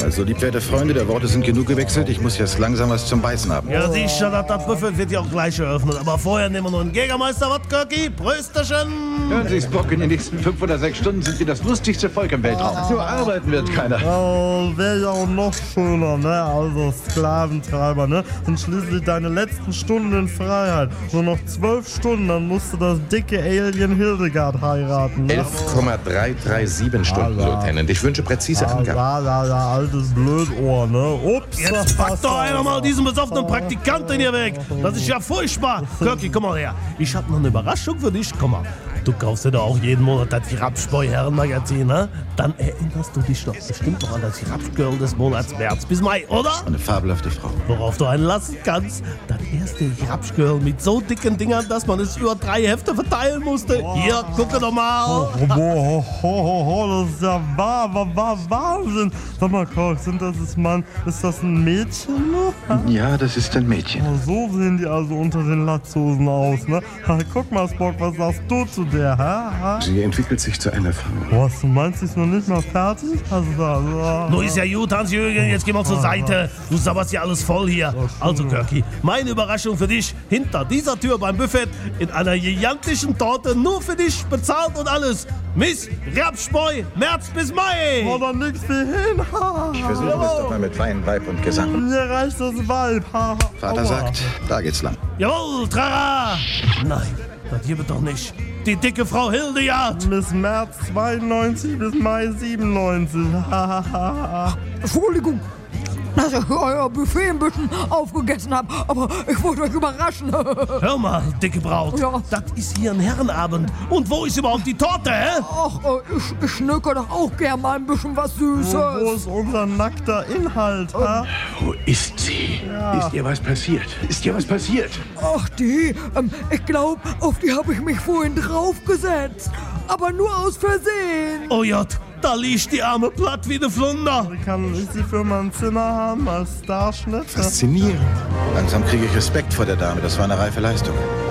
Also, liebwerte Freunde, der Worte sind genug gewechselt. Ich muss jetzt langsam was zum Beißen haben. Ja, sicher, das Buffet wird ja auch gleich eröffnet. Aber vorher nehmen wir noch einen Jägermeister, was, Kirky? Prösterchen! Hören Sie, Spock, in den nächsten 5 oder 6 Stunden sind wir das lustigste Volk im Weltraum. Nur arbeiten wird keiner. Oh, wäre ja auch noch schöner, ne? Also Sklaventreiber, ne? Sind schließlich deine letzten Stunden in Freiheit. Nur noch 12 Stunden, dann musst du das dicke Alien Hildegard heiraten. Ne? 11,337 Stunden, Lieutenant. Ich wünsche präzise Angaben. Ja, altes Blödohr, ne? Ups. Jetzt pack doch einer mal diesen besoffenen Praktikanten hier weg. Das ist ja furchtbar. Kirky, komm mal her. Ich hab noch eine Überraschung für dich. Komm mal. Du kaufst dir doch auch jeden Monat das Rapspoi-Herrenmagazin, ne? Dann erinnerst du dich doch bestimmt noch an das Rapsgirl des Monats März bis Mai, oder? Eine fabelhafte Frau. Worauf du einen lassen kannst. Das erste Rapsgirl mit so dicken Dingern, dass man es über 3 Hefte verteilen musste. Hier, gucke doch mal. Das ist ja Wahnsinn. Sag mal, Koch, ist das ein Mädchen noch? Ja, das ist ein Mädchen. Oh, so sehen die also unter den Latzhosen aus, ne? Guck mal, Spock, was sagst du zu der, hä? Sie entwickelt sich zu einer Frau. Was, du meinst, sie ist noch nicht mal fertig? Nur ist ja gut, Hans-Jürgen, jetzt geh mal zur Seite. Du sabberst ja alles voll hier. Also, Kirky, meine Überraschung für dich. Hinter dieser Tür beim Buffet in einer gigantischen Torte nur für dich bezahlt und alles. Miss Rapspoi, März bis Mai. Oder nix wie hin. Ich versuche es doch mal mit Wein, Weib und Gesang. Mir reicht das Weib. Vater sagt, da geht's lang. Jawohl, Trara. Nein, das hier wird doch nicht. Die dicke Frau Hildegard. Bis März 92 bis Mai 97. Entschuldigung, dass ich euer Buffet ein bisschen aufgegessen habe, aber ich wollte euch überraschen. Hör mal, dicke Braut, Ja. das ist hier ein Herrenabend. Und wo ist überhaupt die Torte, hä? Ach, ich schnöcke doch auch gern mal ein bisschen was Süßes. Wo ist unser nackter Inhalt, ha? Wo ist sie? Ist ihr was passiert? Ist ihr was passiert? Ach, ich glaube, auf die habe ich mich vorhin draufgesetzt. Aber nur aus Versehen. Oh Gott, da liegt die arme platt wie ne Flunder. Kann ich sie für mein Zimmer haben als Starschnitt? Faszinierend. Langsam kriege ich Respekt vor der Dame. Das war eine reife Leistung.